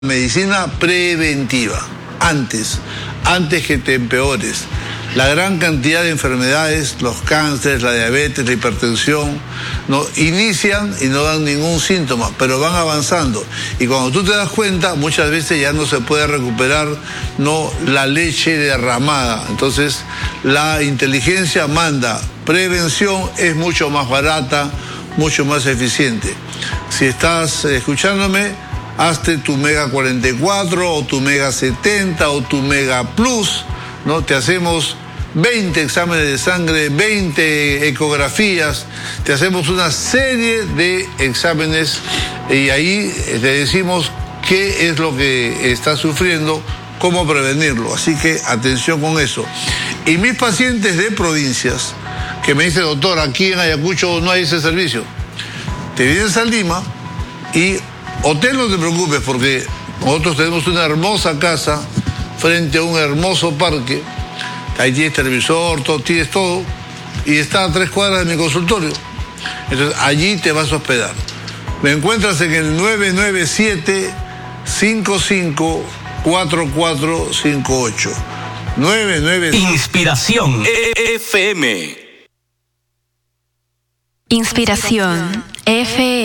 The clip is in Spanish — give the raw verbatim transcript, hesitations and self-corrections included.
Medicina preventiva, antes, antes que te empeores. La gran cantidad de enfermedades, los cánceres, la diabetes, la hipertensión, no inician y no dan ningún síntoma, pero van avanzando. Y cuando tú te das cuenta, muchas veces ya no se puede recuperar no la leche derramada. Entonces, la inteligencia manda. Prevención es mucho más barata, mucho más eficiente. Si estás escuchándome, hazte tu Mega cuarenta y cuatro o tu Mega setenta o tu Mega Plus, ¿no? Te hacemos veinte exámenes de sangre, veinte ecografías, te hacemos una serie de exámenes y ahí te decimos qué es lo que está sufriendo, cómo prevenirlo. Así que atención con eso. Y mis pacientes de provincias que me dicen, doctor, aquí en Ayacucho no hay ese servicio, te vienes a Lima y hotel no te preocupes porque nosotros tenemos una hermosa casa frente a un hermoso parque. Ahí tienes televisor, todo, tienes todo. Y está a tres cuadras de mi consultorio. Entonces allí te vas a hospedar. Me encuentras en el nueve nueve siete, cinco cinco cuatro cuatro cinco ocho. nueve nueve siete. Inspiración F M. Inspiración F M.